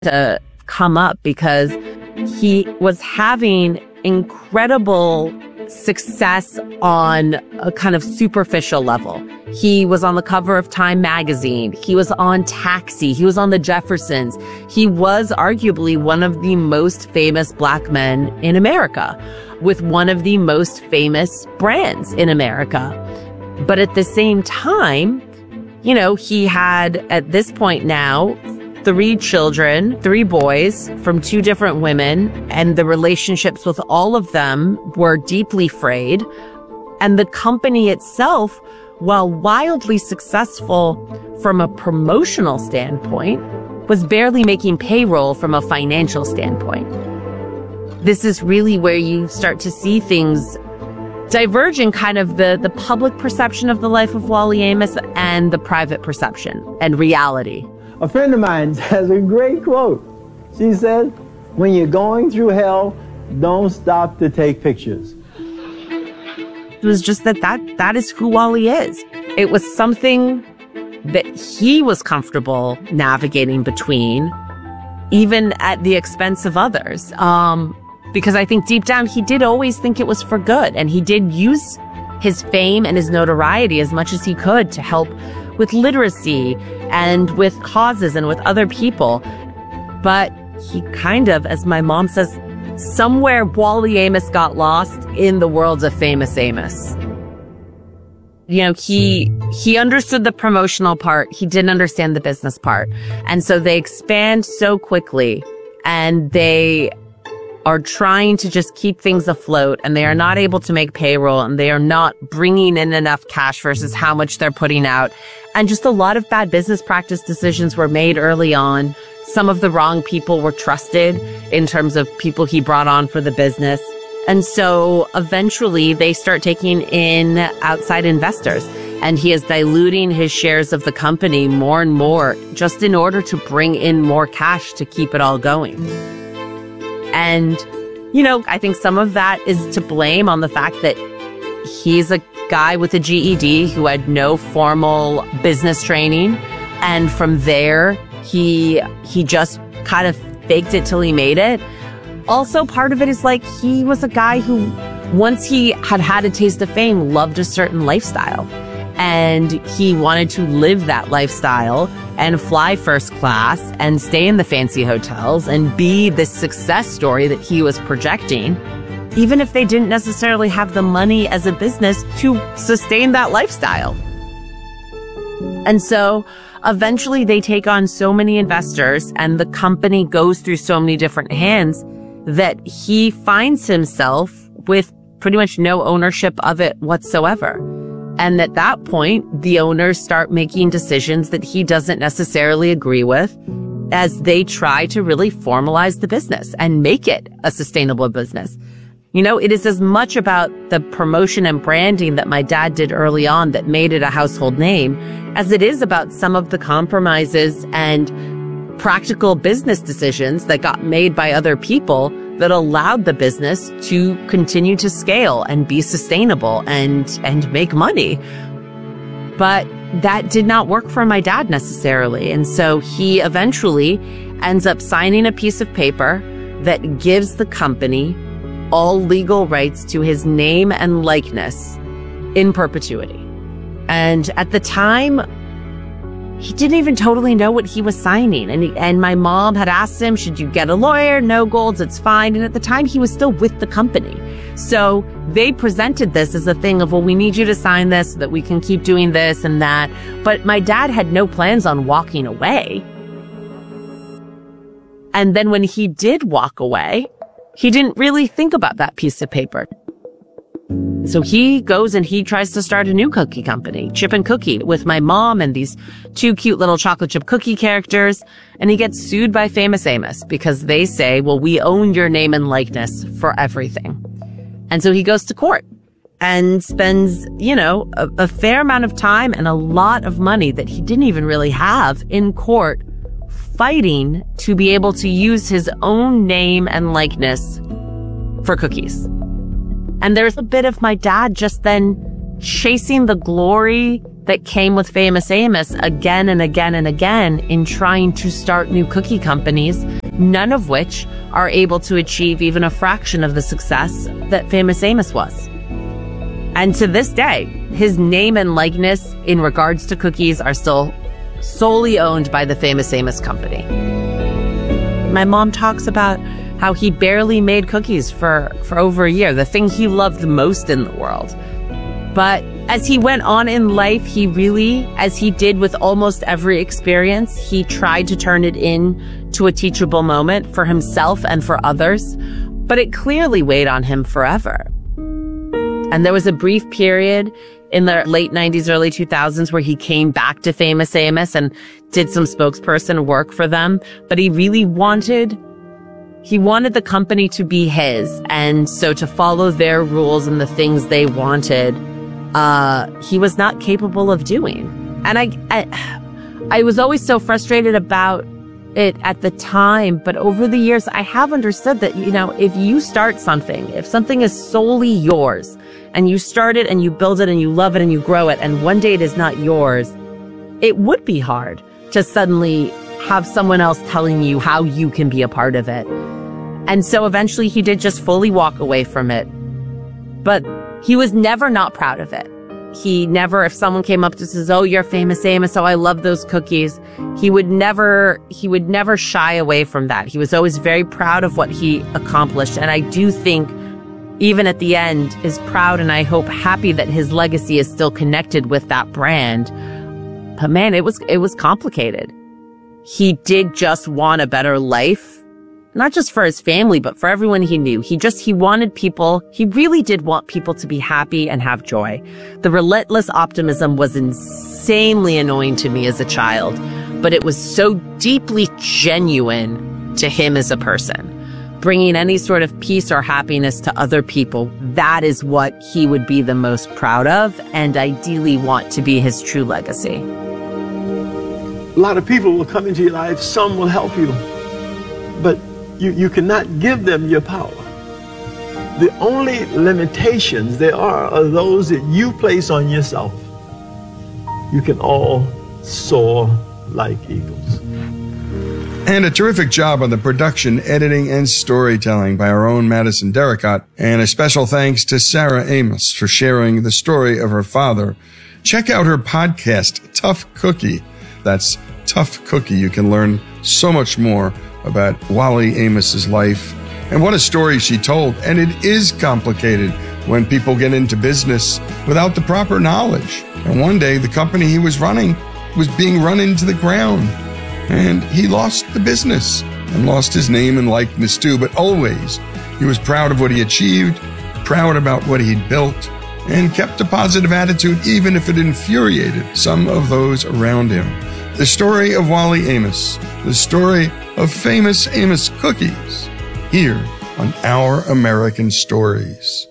to come up because he was having incredible success on a kind of superficial level. He was on the cover of Time magazine. He was on Taxi. He was on the Jeffersons. He was arguably one of the most famous Black men in America, with one of the most famous brands in America. But at the same time, you know, he had, at this point now, 3 children, 3 boys from 2 different women, and the relationships with all of them were deeply frayed. And the company itself, while wildly successful from a promotional standpoint, was barely making payroll from a financial standpoint. This is really where you start to see things diverge in kind of the public perception of the life of Wally Amos and the private perception and reality. A friend of mine has a great quote. She said, "When you're going through hell, don't stop to take pictures." It was just that is who Wally is. It was something that he was comfortable navigating between, even at the expense of others. Because I think deep down, he did always think it was for good. And he did use his fame and his notoriety as much as he could to help with literacy and with causes and with other people. But he kind of, as my mom says, somewhere Wally Amos got lost in the world of Famous Amos. You know, he understood the promotional part. He didn't understand the business part. And so they expand so quickly, and they are trying to just keep things afloat, and they are not able to make payroll, and they are not bringing in enough cash versus how much they're putting out. And just a lot of bad business practice decisions were made early on. Some of the wrong people were trusted in terms of people he brought on for the business. And so eventually they start taking in outside investors, and he is diluting his shares of the company more and more just in order to bring in more cash to keep it all going. And, you know, I think some of that is to blame on the fact that he's a guy with a GED who had no formal business training. And from there, he just kind of faked it till he made it. Also, part of it is like he was a guy who, once he had a taste of fame, loved a certain lifestyle. And he wanted to live that lifestyle and fly first class and stay in the fancy hotels and be this success story that he was projecting, even if they didn't necessarily have the money as a business to sustain that lifestyle. And so eventually they take on so many investors, and the company goes through so many different hands that he finds himself with pretty much no ownership of it whatsoever. And at that point, the owners start making decisions that he doesn't necessarily agree with as they try to really formalize the business and make it a sustainable business. You know, it is as much about the promotion and branding that my dad did early on that made it a household name as it is about some of the compromises and practical business decisions that got made by other people that allowed the business to continue to scale and be sustainable and make money. But that did not work for my dad necessarily. And so he eventually ends up signing a piece of paper that gives the company all legal rights to his name and likeness in perpetuity. And at the time, he didn't even totally know what he was signing. And my mom had asked him, should you get a lawyer? No, Golds, it's fine. And at the time, he was still with the company. So they presented this as a thing of, well, we need you to sign this so that we can keep doing this and that. But my dad had no plans on walking away. And then when he did walk away, he didn't really think about that piece of paper. So he goes and he tries to start a new cookie company, Chip and Cookie, with my mom and these 2 cute little chocolate chip cookie characters. And he gets sued by Famous Amos because they say, well, we own your name and likeness for everything. And so he goes to court and spends, you know, a fair amount of time and a lot of money that he didn't even really have in court fighting to be able to use his own name and likeness for cookies. And there's a bit of my dad just then chasing the glory that came with Famous Amos again and again and again in trying to start new cookie companies, none of which are able to achieve even a fraction of the success that Famous Amos was. And to this day, his name and likeness in regards to cookies are still solely owned by the Famous Amos company. My mom talks about how he barely made cookies for over a year, the thing he loved most in the world. But as he went on in life, he really, as he did with almost every experience, he tried to turn it into a teachable moment for himself and for others. But it clearly weighed on him forever. And there was a brief period in the late 90s, early 2000s where he came back to Famous Amos and did some spokesperson work for them. But he really wanted the company to be his. And so to follow their rules and the things they wanted, he was not capable of doing. And I was always so frustrated about it at the time, but over the years, I have understood that, if you start something, if something is solely yours, and you start it and you build it and you love it and you grow it, and one day it is not yours, it would be hard to suddenly have someone else telling you how you can be a part of it. And so eventually he did just fully walk away from it. But he was never not proud of it. He never, if someone came up to says, "Oh, you're Famous Amos, oh, I love those cookies," he would never shy away from that. He was always very proud of what he accomplished. And I do think, even at the end, is proud and I hope happy that his legacy is still connected with that brand. But man, it was complicated. He did just want a better life. Not just for his family, but for everyone he knew. He really did want people to be happy and have joy. The relentless optimism was insanely annoying to me as a child, but it was so deeply genuine to him as a person. Bringing any sort of peace or happiness to other people, that is what he would be the most proud of and ideally want to be his true legacy. A lot of people will come into your life, some will help you, but you cannot give them your power. The only limitations there are those that you place on yourself. You can all soar like eagles. And a terrific job on the production, editing, and storytelling by our own Madison Derricott. And a special thanks to Sarah Amos for sharing the story of her father. Check out her podcast, Tough Cookie. That's Tough Cookie. You can learn so much more about Wally Amos's life. And what a story she told. And it is complicated when people get into business without the proper knowledge. And one day the company he was running was being run into the ground. And he lost the business and lost his name and likeness too. But always he was proud of what he achieved, proud about what he'd built, and kept a positive attitude even if it infuriated some of those around him. The story of Wally Amos, the story of Famous Amos cookies, here on Our American Stories.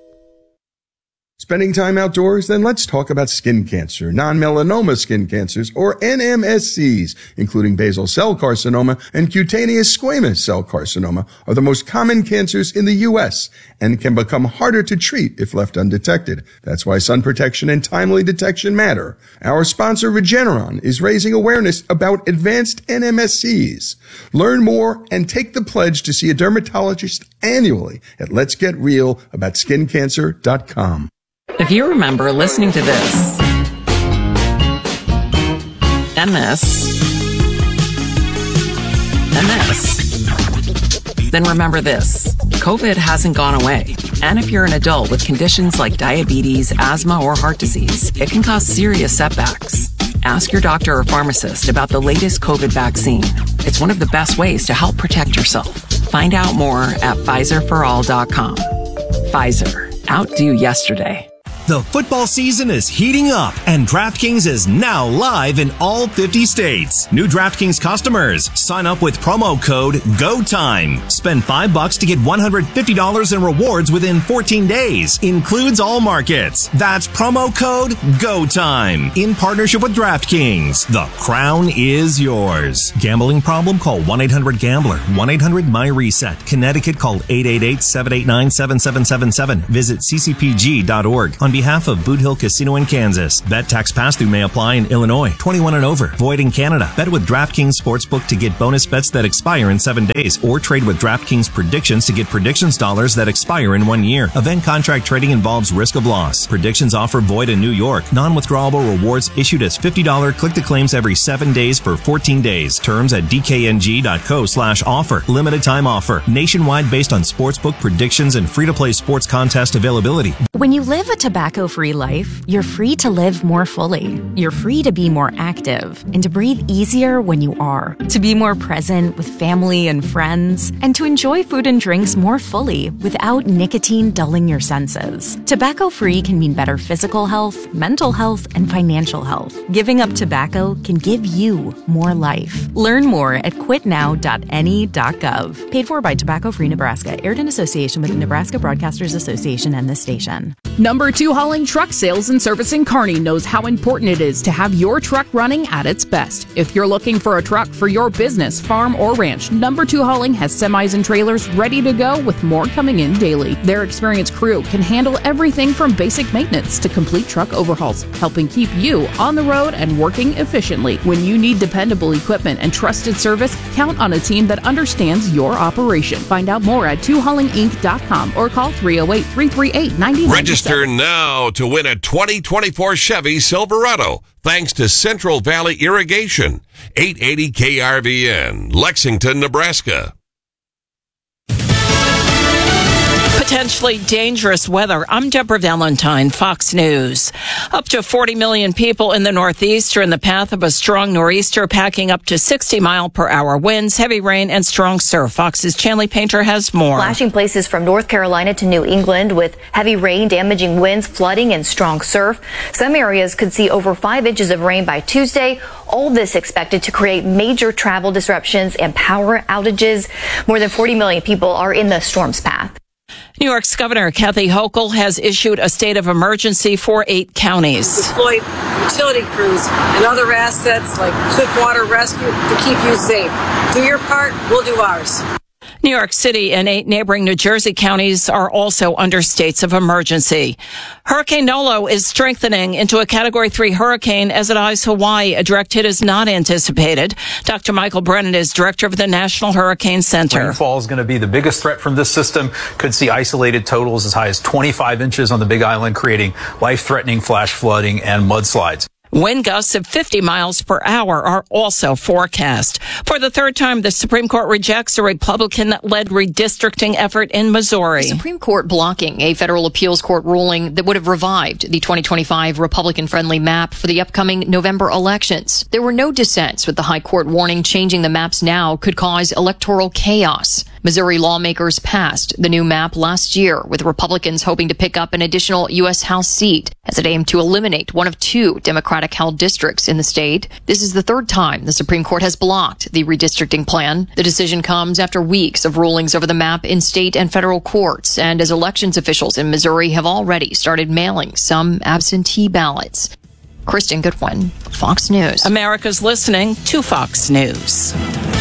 Spending time outdoors? Then let's talk about skin cancer. Non-melanoma skin cancers, or NMSCs, including basal cell carcinoma and cutaneous squamous cell carcinoma, are the most common cancers in the U.S. and can become harder to treat if left undetected. That's why sun protection and timely detection matter. Our sponsor, Regeneron, is raising awareness about advanced NMSCs. Learn more and take the pledge to see a dermatologist annually at letsgetrealaboutSkinCancer.com. If you remember listening to this and this and this, then remember this. COVID hasn't gone away. And if you're an adult with conditions like diabetes, asthma, or heart disease, it can cause serious setbacks. Ask your doctor or pharmacist about the latest COVID vaccine. It's one of the best ways to help protect yourself. Find out more at PfizerForAll.com. Pfizer. Outdo yesterday. The football season is heating up, and DraftKings is now live in all 50 states. New DraftKings customers, sign up with promo code GOTIME. Spend $5 to get $150 in rewards within 14 days. Includes all markets. That's promo code GOTIME. In partnership with DraftKings. The crown is yours. Gambling problem? Call 1-800-GAMBLER. 1-800-MY-RESET. Connecticut, call 888-789-7777. Visit ccpg.org. behalf of Boot Hill Casino in Kansas. Bet tax pass-through may apply in Illinois. 21 and over. Void in Canada. Bet with DraftKings Sportsbook to get bonus bets that expire in 7 days, or trade with DraftKings Predictions to get predictions dollars that expire in 1 year. Event contract trading involves risk of loss. Predictions offer void in New York. Non-withdrawable rewards issued as $50 click-to-claims every 7 days for 14 days. Terms at dkng.co/offer. Limited time offer. Nationwide based on sportsbook predictions and free-to-play sports contest availability. When you live a tobacco-free life, you're free to live more fully. You're free to be more active and to breathe easier when you are, to be more present with family and friends, and to enjoy food and drinks more fully without nicotine dulling your senses. Tobacco-free can mean better physical health, mental health, and financial health. Giving up tobacco can give you more life. Learn more at quitnow.ne.gov. Paid for by Tobacco Free Nebraska. Aired in association with the Nebraska Broadcasters Association and this station. Number 2 Hauling Truck Sales and Service in Kearney knows how important it is to have your truck running at its best. If you're looking for a truck for your business, farm, or ranch, Number 2 Hauling has semis and trailers ready to go with more coming in daily. Their experienced crew can handle everything from basic maintenance to complete truck overhauls, helping keep you on the road and working efficiently. When you need dependable equipment and trusted service, count on a team that understands your operation. Find out more at 2haulinginc.com or call 308-338-9097. Register now to win a 2024 Chevy Silverado, thanks to Central Valley Irrigation. 880 KRVN, Lexington, Nebraska. Potentially dangerous weather. I'm Deborah Valentine, Fox News. Up to 40 million people in the Northeast are in the path of a strong nor'easter, packing up to 60-mile-per-hour winds, heavy rain, and strong surf. Fox's Chanley Painter has more. Flashing places from North Carolina to New England with heavy rain, damaging winds, flooding, and strong surf. Some areas could see over 5 inches of rain by Tuesday. All this expected to create major travel disruptions and power outages. More than 40 million people are in the storm's path. New York's Governor Kathy Hochul has issued a state of emergency for 8 counties. Deploy utility crews and other assets like Swiftwater Rescue to keep you safe. Do your part, we'll do ours. New York City and 8 neighboring New Jersey counties are also under states of emergency. Hurricane Nolo is strengthening into a Category 3 hurricane as it eyes Hawaii. A direct hit is not anticipated. Dr. Michael Brennan is director of the National Hurricane Center. Rainfall is going to be the biggest threat from this system. Could see isolated totals as high as 25 inches on the Big Island, creating life-threatening flash flooding and mudslides. Wind gusts of 50 miles per hour are also forecast. For the third time, the Supreme Court rejects a Republican-led redistricting effort in Missouri. The Supreme Court blocking a federal appeals court ruling that would have revived the 2025 Republican-friendly map for the upcoming November elections. There were no dissents, with the high court warning changing the maps now could cause electoral chaos. Missouri lawmakers passed the new map last year, with Republicans hoping to pick up an additional U.S. House seat as it aimed to eliminate one of 2 Democratic-held districts in the state. This is the third time the Supreme Court has blocked the redistricting plan. The decision comes after weeks of rulings over the map in state and federal courts, and as elections officials in Missouri have already started mailing some absentee ballots. Kristen Goodwin, Fox News. America's listening to Fox News.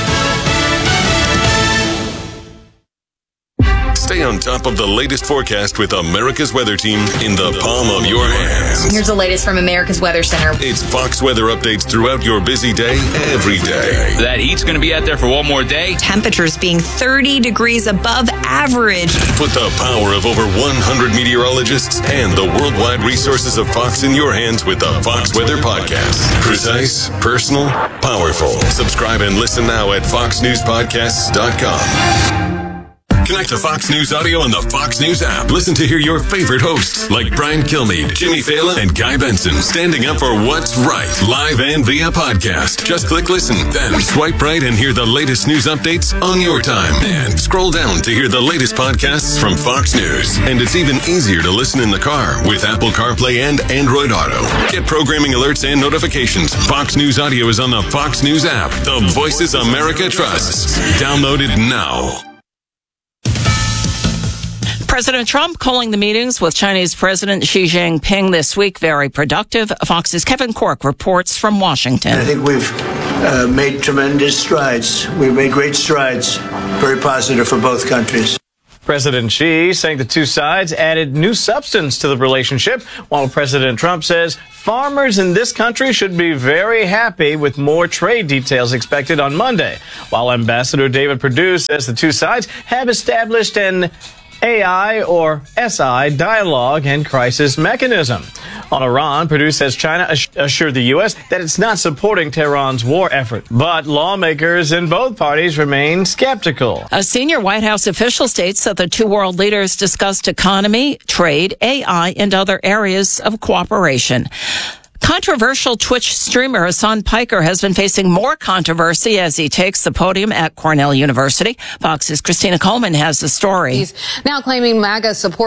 Stay on top of the latest forecast with America's Weather Team in the palm of your hands. Here's the latest from America's Weather Center. It's Fox weather updates throughout your busy day, every day. That heat's going to be out there for one more day. Temperatures being 30 degrees above average. Put the power of over 100 meteorologists and the worldwide resources of Fox in your hands with the Fox Weather Podcast. Precise, personal, powerful. Subscribe and listen now at foxnewspodcasts.com. Connect to Fox News Audio on the Fox News app. Listen to hear your favorite hosts like Brian Kilmeade, Jimmy Fallon, and Guy Benson standing up for what's right, live and via podcast. Just click listen, then swipe right and hear the latest news updates on your time. And scroll down to hear the latest podcasts from Fox News. And it's even easier to listen in the car with Apple CarPlay and Android Auto. Get programming alerts and notifications. Fox News Audio is on the Fox News app. The voices America trusts. Download it now. President Trump calling the meetings with Chinese President Xi Jinping this week very productive. Fox's Kevin Corke reports from Washington. I think we've made tremendous strides. We've made great strides, very positive for both countries. President Xi saying the two sides added new substance to the relationship, while President Trump says farmers in this country should be very happy with more trade details expected on Monday, while Ambassador David Perdue says the two sides have established an AI or SI dialogue and crisis mechanism. On Iran, Perdue says China assured the U.S. that it's not supporting Tehran's war effort. But lawmakers in both parties remain skeptical. A senior White House official states that the two world leaders discussed economy, trade, AI, and other areas of cooperation. Controversial Twitch streamer Hassan Piker has been facing more controversy as he takes the podium at Cornell University. Fox's Christina Coleman has the story. He's now claiming MAGA support